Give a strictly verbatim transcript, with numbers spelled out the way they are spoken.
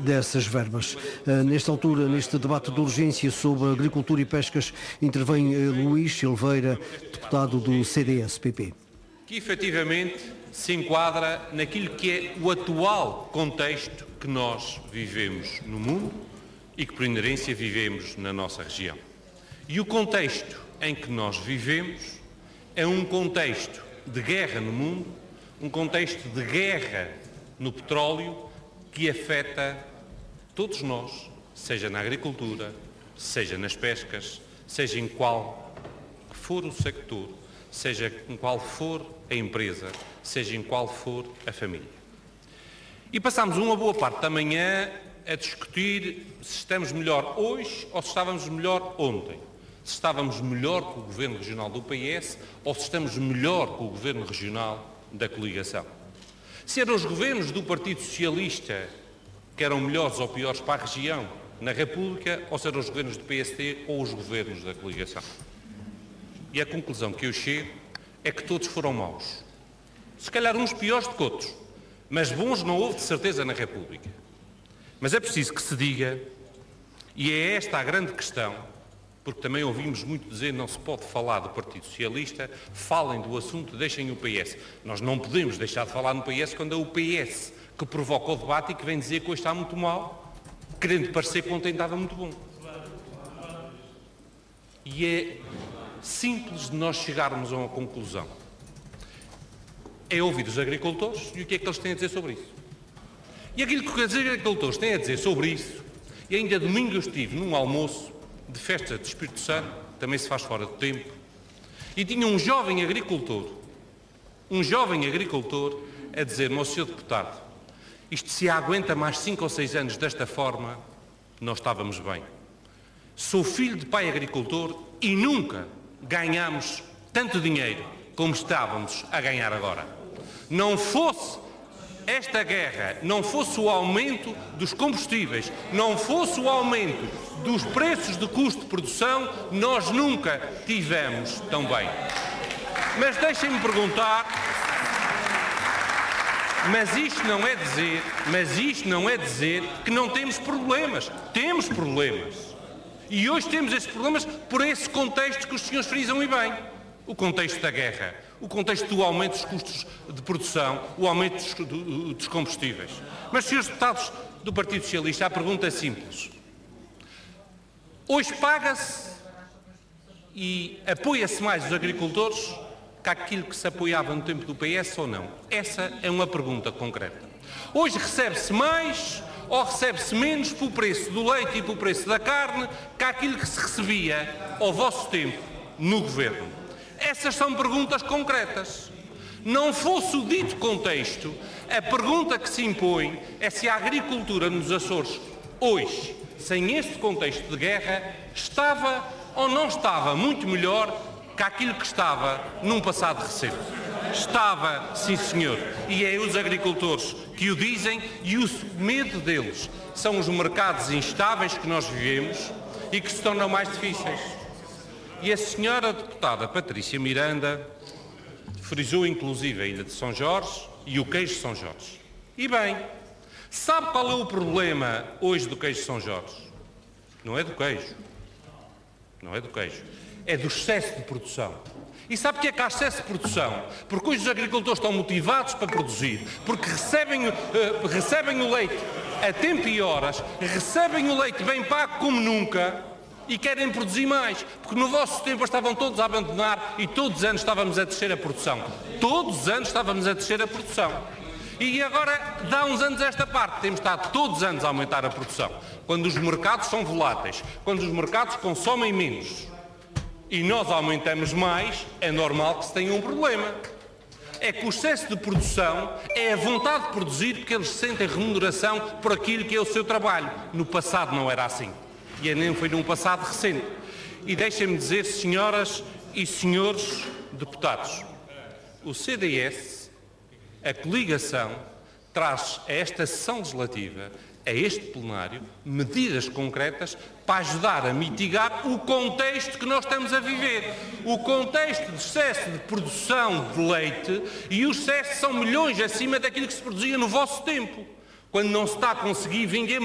dessas verbas. Nesta altura, neste debate de urgência sobre agricultura e pescas, intervém Luís Silveira, deputado do C D S P P. Que efetivamente se enquadra naquilo que é o atual contexto que nós vivemos no mundo e que, por inerência, vivemos na nossa região. E o contexto em que nós vivemos é um contexto de guerra no mundo, um contexto de guerra no petróleo que afeta todos nós, seja na agricultura, seja nas pescas, seja em qual for o sector, seja em qual for a empresa, seja em qual for a família. E passámos uma boa parte da manhã a discutir se estamos melhor hoje ou se estávamos melhor ontem. Se estávamos melhor com o Governo Regional do P S ou se estamos melhor com o Governo Regional da coligação. Se eram os governos do Partido Socialista que eram melhores ou piores para a região na República ou se eram os governos do P S D ou os governos da coligação. E a conclusão que eu chego é que todos foram maus. Se calhar uns piores do que outros, mas bons não houve de certeza na República. Mas é preciso que se diga, e é esta a grande questão, porque também ouvimos muito dizer não se pode falar do Partido Socialista, falem do assunto, deixem o P S. Nós não podemos deixar de falar no P S quando é o P S que provoca o debate e que vem dizer que hoje está muito mal, querendo parecer que ontem estava muito bom. E é simples de nós chegarmos a uma conclusão. É ouvir os agricultores e o que é que eles têm a dizer sobre isso. E aquilo que os agricultores têm a dizer sobre isso, e ainda domingo eu estive num almoço de festa de Espírito Santo, também se faz fora do tempo, e tinha um jovem agricultor, um jovem agricultor a dizer, meu senhor deputado, isto se aguenta mais cinco ou seis anos desta forma, nós estávamos bem. Sou filho de pai agricultor e nunca ganhámos tanto dinheiro como estávamos a ganhar agora. Não fosse esta guerra, não fosse o aumento dos combustíveis, não fosse o aumento dos preços de custo de produção, nós nunca tivemos tão bem. Mas deixem-me perguntar, mas isto não é dizer, mas isto não é dizer que não temos problemas. Temos problemas. E hoje temos esses problemas por esse contexto que os senhores frisam e bem. O contexto da guerra, o contexto do aumento dos custos de produção, o aumento dos, dos combustíveis. Mas, senhores deputados do Partido Socialista, a pergunta é simples. Hoje paga-se e apoia-se mais os agricultores que aquilo que se apoiava no tempo do P S ou não? Essa é uma pergunta concreta. Hoje recebe-se mais ou recebe-se menos pelo preço do leite e pelo preço da carne que aquilo que se recebia ao vosso tempo no Governo? Essas são perguntas concretas. Não fosse o dito contexto, a pergunta que se impõe é se a agricultura nos Açores, hoje, sem este contexto de guerra, estava ou não estava muito melhor que aquilo que estava num passado recente. Estava, sim senhor, e é os agricultores que o dizem e o medo deles são os mercados instáveis que nós vivemos e que se tornam mais difíceis. E a senhora deputada Patrícia Miranda frisou inclusive a Ilha de São Jorge e o queijo de São Jorge. E bem, sabe qual é o problema hoje do queijo de São Jorge? Não é do queijo. Não é do queijo. É do excesso de produção. E sabe o que é que há excesso de produção? Porque hoje os agricultores estão motivados para produzir, porque recebem, uh, recebem o leite a tempo e horas, recebem o leite bem pago como nunca, e querem produzir mais, porque no vosso tempo estavam todos a abandonar e todos os anos estávamos a descer a produção. Todos os anos estávamos a descer a produção. E agora, dá uns anos esta parte, temos estado todos os anos a aumentar a produção. Quando os mercados são voláteis, quando os mercados consomem menos e nós aumentamos mais, é normal que se tenha um problema. É que o excesso de produção é a vontade de produzir porque eles sentem remuneração por aquilo que é o seu trabalho. No passado não era assim. E nem foi num passado recente. E deixem-me dizer, senhoras e senhores deputados, o C D S, a coligação, traz a esta sessão legislativa, a este plenário, medidas concretas para ajudar a mitigar o contexto que nós estamos a viver. O contexto de excesso de produção de leite e os excessos são milhões acima daquilo que se produzia no vosso tempo, quando não se está a conseguir vender